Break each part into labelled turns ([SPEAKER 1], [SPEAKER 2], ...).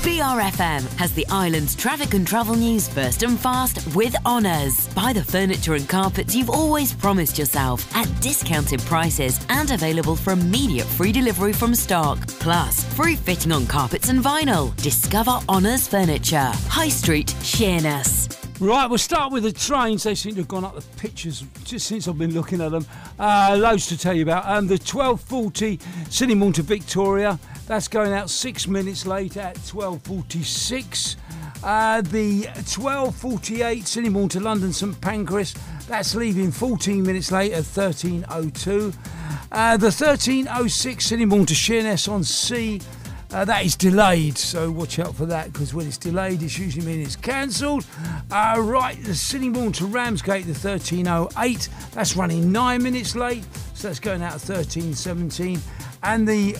[SPEAKER 1] BRFM has the island's traffic and travel news first and fast with Honours. Buy the furniture and carpets you've always promised yourself at discounted prices and available for immediate free delivery from stock. Plus, free fitting on carpets and vinyl. Discover Honours Furniture. High Street, Sheerness.
[SPEAKER 2] Right, we'll start with the trains. They seem to have gone up the pictures just since I've been looking at them. Loads to tell you about. The 12:40 Sydney-Moore to Victoria. That's going out 6 minutes late at 12:46. The 12:48 Sydney-Moore to London St Pancras. That's leaving 14 minutes late at 13:02. The 13:06 Sydney-Moore to Sheerness on Sea. That is delayed, so watch out for that, because when it's delayed, it's usually means it's cancelled. Right, the Sydney-Moore to Ramsgate, the 13:08. That's running 9 minutes late, so that's going out at 13:17. And the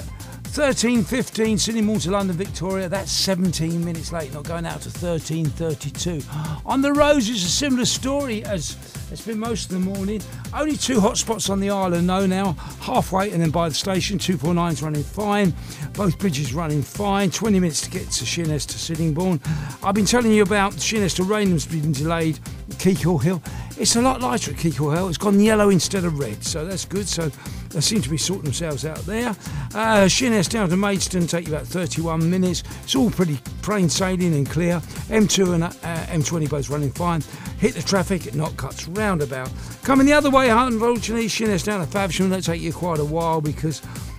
[SPEAKER 2] 13:15 Sydney-Moore to London Victoria, that's 17 minutes late, not going out to 13:32. On the roads, it's a similar story as it's been most of the morning. Only two hot spots on the island though now, halfway and then by the station. 249's running fine, both bridges running fine. 20 minutes to get to Sheerness to Sittingbourne. I've been telling you about Sheerness to Raynham's been delayed. Keekhall Hill, it's a lot lighter at Keekhall Hill. It's gone yellow instead of red, so that's good. So they seem to be sorting themselves out there. Sheerness down to Maidstone take you about 31 minutes. It's all pretty plain sailing and clear. M2 and M20 both running fine. Hit the traffic at Knockcuts roundabout. Coming the other way, unfortunately, Sheerness down to Faversham. That'll take you quite a while because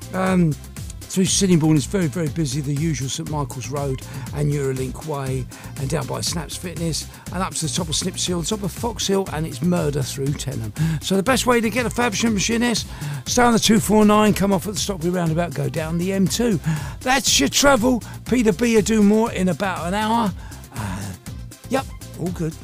[SPEAKER 2] through Sittingbourne is very, very busy. The usual St Michael's Road and Eurolink Way, and down by Snaps Fitness, and up to the top of Snips Hill, top of Fox Hill, and it's murder through Tenham. So the best way to get to Faversham, Sheerness, stay on the 249, come off at the Stockley roundabout, go down the M2. That's your travel. Peter B will do more in about an hour. Yep, all good.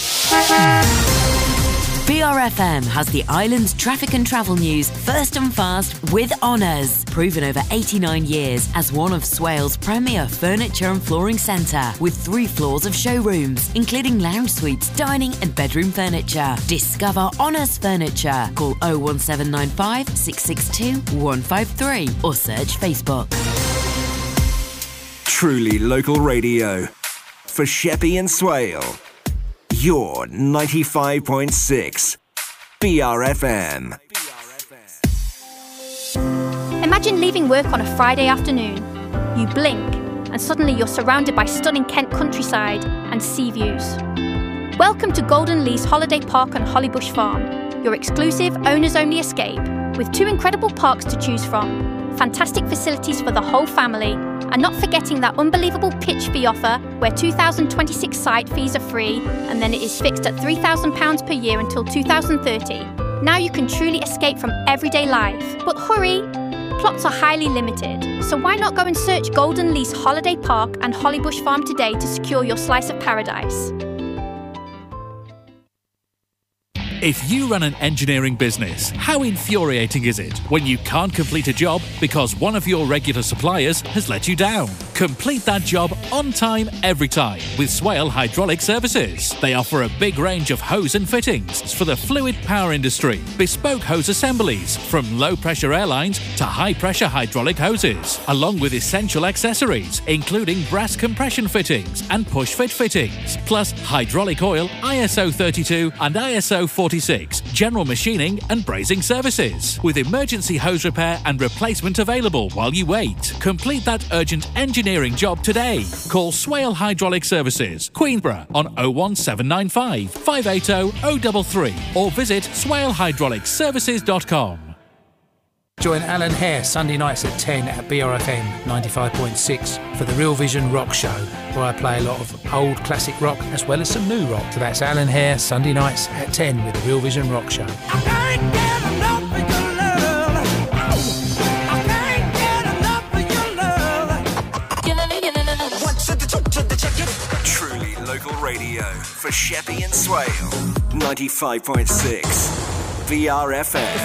[SPEAKER 1] BRFM has the island's traffic and travel news first and fast with Honours. Proven over 89 years as one of Swale's premier furniture and flooring centre, with 3 floors of showrooms, including lounge suites, dining and bedroom furniture. Discover Honours Furniture. Call 01795 662 153 or search Facebook.
[SPEAKER 3] Truly local radio for Sheppey and Swale. Your 95.6 BRFM.
[SPEAKER 4] Imagine leaving work on a Friday afternoon. You blink and suddenly you're surrounded by stunning Kent countryside and sea views. Welcome to Golden Lease Holiday Park on Hollybush Farm, your exclusive owners-only escape with 2 incredible parks to choose from, fantastic facilities for the whole family, and not forgetting that unbelievable pitch fee offer where 2026 site fees are free and then it is fixed at £3,000 per year until 2030. Now you can truly escape from everyday life. But hurry! Plots are highly limited, so why not go and search Golden Lease Holiday Park and Hollybush Farm today to secure your slice of paradise.
[SPEAKER 5] If you run an engineering business, how infuriating is it when you can't complete a job because one of your regular suppliers has let you down? Complete that job on time, every time with Swale Hydraulic Services. They offer a big range of hose and fittings for the fluid power industry, bespoke hose assemblies from low-pressure airlines to high-pressure hydraulic hoses, along with essential accessories, including brass compression fittings and push-fit fittings, plus hydraulic oil, ISO 32 and ISO 46, general machining and brazing services, with emergency hose repair and replacement available while you wait. Complete that urgent engineering job today. Call Swale Hydraulic Services, Queenborough on 01795 580 033 or visit swalehydraulicservices.com.
[SPEAKER 6] Join Alan Hare Sunday nights at 10 at BRFM 95.6 for the Real Vision Rock Show, where I play a lot of old classic rock as well as some new rock. So that's Alan Hare Sunday nights at 10 with the Real Vision Rock Show.
[SPEAKER 3] Truly local radio for Sheppey and Swale. 95.6 BRFM.